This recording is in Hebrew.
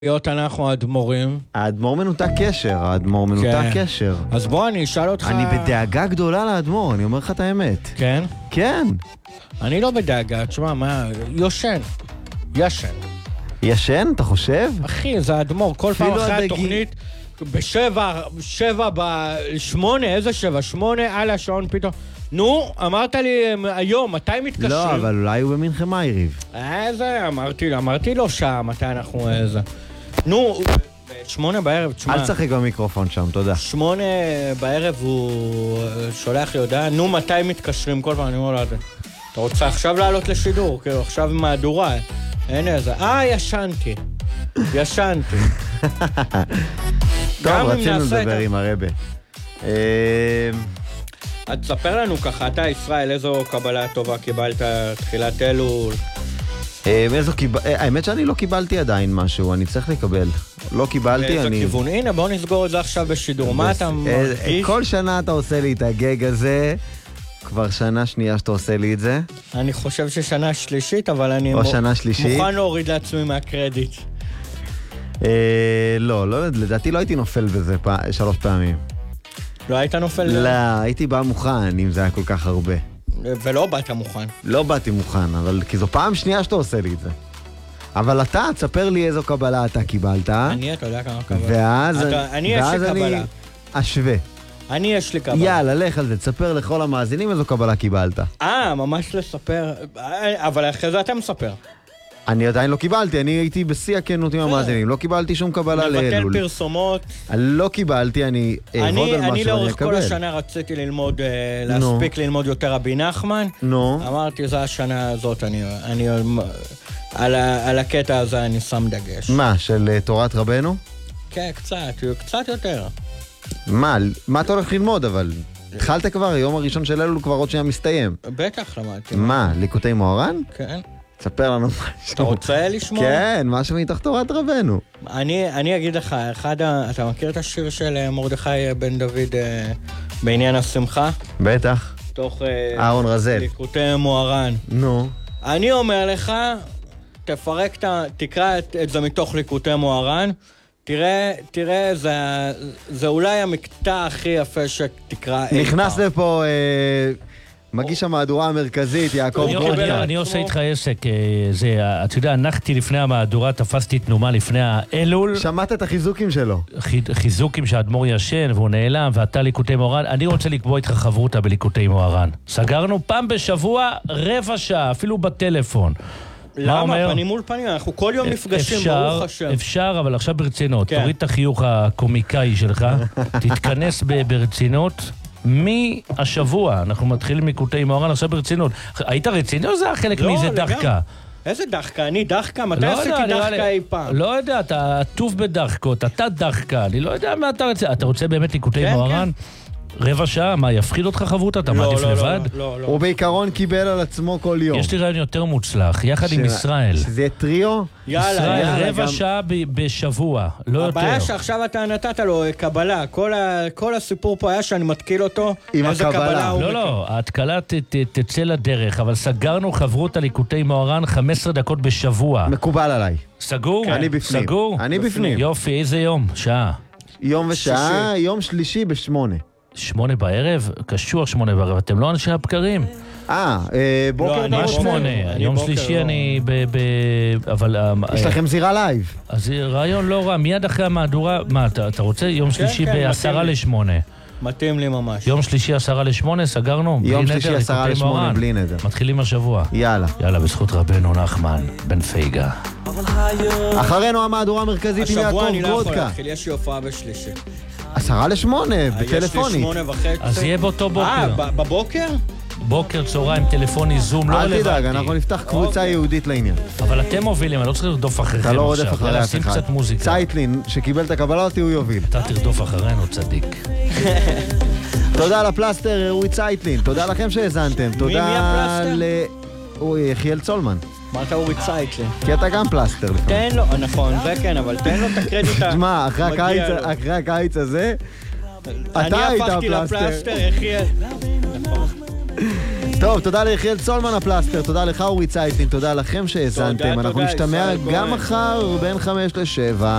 להיות אנחנו האדמו"רים. האדמו"ר מנותק קשר, האדמו"ר מנותק קשר. אז בוא אני אשאל אותך... אני בדאגה גדולה לאדמו"ר, אני אומר לך את האמת. כן? כן. אני לא בדאגה, תשמע, מה... יושן. ישן, אתה חושב? אחי, זה האדמו"ר, כל פעם אחרי התוכנית, בשמונה, איזה 8 על השעון פתאום. נו, אמרת לי היום, מתי מתקשרים? לא, אבל אולי הוא במנחם יריב. איזה, אמרתי לו שעה, מתי אנחנו איזה. נו, 8 בערב, תשמע. אל תשחק במיקרופון שם, תודה. 8 בערב הוא שולח לי הודעה, נו, מתי מתקשרים כל פעם, אני אומר לו, אתה רוצה עכשיו לעלות לשידור, כאילו, עכשיו מהדורה, אין איזה, ישנתי. טוב, רצינו לדבר עם הרבה. אז תספר לנו ככה, אתה ישראל, איזו קבלה טובה קיבלת תחילת אלול? האמת שאני לא קיבלתי עדיין משהו, אני צריך לקבל. לא קיבלתי, באיזה כיוון? הנה, בוא נסגור את זה עכשיו בשידור. מה אתה מרגיש? כל שנה אתה עושה לי את הגג הזה, כבר שנה שנייה שאתה עושה לי את זה. אני חושב ששנה שלישית, אבל אני מוכן להוריד לעצמי מהקרדיט. לא, לדעתי לא הייתי נופל בזה 3 פעמים. לא היית נופל? לא, הייתי בא מוכן, אם זה היה כל כך הרבה. ולא באת מוכן. לא באתי מוכן, אבל כי זו פעם שנייה שאתה עושה לי את זה. אבל אתה, תספר לי איזו קבלה אתה קיבלת. אתה יודע כמה קבלה. ואז אני אשווה. אני יש לי קבלה. יאללה, לך על זה, תספר לכל המאזינים איזו קבלה קיבלת. ממש לספר. אבל אחרי זה אתה מספר. אני עדיין לא קיבלתי, אני הייתי בשיא הכנות עם המאזינים, לא קיבלתי שום קבלה לאלול. מבטל פרסומות. לא קיבלתי, אני אעבוד על מה שאני אקבל. אני לאורך כל השנה רציתי ללמוד, להספיק ללמוד יותר רבי נחמן. אמרתי, זו השנה הזאת, על הקטע הזה אני שם דגש. מה, של תורת רבנו? כן, קצת יותר. מה אתה הולך ללמוד אבל? התחלת כבר, היום הראשון של אלול כבר עוד שנייה מסתיים. בטח למדתי. מה, ליקוטי מוהר"ן? כן. תספר לנו משהו. אתה רוצה לשמוע? כן, משהו מתוך תורת רבנו. אני אגיד לך, אתה מכיר את השיר של מרדכי בן דוד בעניין השמחה? בטח. תוך אהרון רזל. ליקוטי מוהר"ן. נו. אני אומר לך, תקרא את זה מתוך ליקוטי מוהר"ן, תראה, זה אולי המקטע הכי יפה שתקרא. נכנס לפה מגיש המהדורה המרכזית, יעקב גודיה. אני עושה איתך עסק, אתה יודע, הנחתי לפני המהדורה, תפסתי תנומה לפני האלול. שמעת את החיזוקים שלו. חיזוקים שהאדמו"ר ישן והוא נעלם, ואתה ליקוטי מוהר"ן. אני רוצה לקבוע איתך חברותה בליקוטי מוהר"ן. סגרנו פעם בשבוע, רבע שעה, אפילו בטלפון. למה? פנים מול פנים, אנחנו כל יום נפגשים, ברוך השם. אפשר, אבל עכשיו ברצינות. תוריד את החיוך הקומיקאי שלך, תתכנס ברצינות. מהשבוע, אנחנו מתחילים ליקוטי מוהר"ן, עכשיו ברצינות. היית רציני או זה היה חלק מאיזה דחקה? איזה דחקה? אני דחקה? מתי עשיתי דחקה אי פעם? לא יודע, אתה עטוף בדחקות, אתה דחקה, אני לא יודע מה אתה רוצה. אתה רוצה באמת ליקוטי מוהר"ן? רבע שעה? מה, יפחיד אותך חברות? אתה מעדיף לבד? לא. הוא בעיקרון קיבל על עצמו כל יום. יש לי רעיון יותר מוצלח, יחד עם ישראל. שזה טריו? יאללה. רבע שעה בשבוע, לא יותר. הבעיה שעכשיו אתה נתת לו קבלה. כל הסיפור פה היה שאני מתקיל אותו. עם הקבלה. לא, ההתקלה תצא לדרך, אבל סגרנו חברות על ליקוטי מוהר"ן 15 דקות בשבוע. מקובל עליי. סגור? אני בפנים. סגור? אני בפנים. יופי, איזה יום? שעה? יום ושעה, יום שלישי 8. 8 בערב? קשור 8 בערב, אתם לא אנשי הבקרים. בוקר מה 8? יום שלישי אני אבל... יש לכם זירה לייב. אז רעיון לא רע, מיד אחרי המהדורה... מה, אתה רוצה? יום שלישי ב10:50. מתאים לי ממש. יום שלישי 7:50, סגרנו? יום שלישי 7:50, בלי נדר. מתחילים השבוע. יאללה, בזכות רבנו נחמן בן פייגה. אחרינו המהדורה המרכזית עם יעקב גודקה. השבוע אני לא יכול להתחיל, יש לי הופעה בשלישי. 7:50, בטלפונית. יש לי 8:30. אז יהיה באותו בוקר. בבוקר? בוקר, צהריים, טלפוני, זום, לא רלוונטי. אל תדאג, אנחנו נפתח קבוצה יהודית לעניין. אבל אתם מובילים, אני לא צריך לרדוף אחריכם עכשיו. אתה לא רודף אחרי אף אחד. קצת מוזיקה. צייטלין, שקיבל את הקבלה אותי, הוא יוביל. אתה תרדוף אחרינו, צדיק. תודה לפלסטר, אורי צייטלין. תודה לכם שהזנתם. תודה יחיאל צולמן. מה אתה אורי צייטלין? כי אתה גם פלסטר. תן לו, נכון, זה כן, אבל תן לו את הקרדיט תשמע, אחרי הקיץ הזה, אתה היית הפלסטר. אני הפכתי לפלסטר, יחיאל. נכון. טוב, תודה ליחיאל צולמן הפלסטר, תודה לך אורי צייטלין, תודה לכם שהאזנתם. אנחנו נשתמע גם מחר בין 5 ל-7.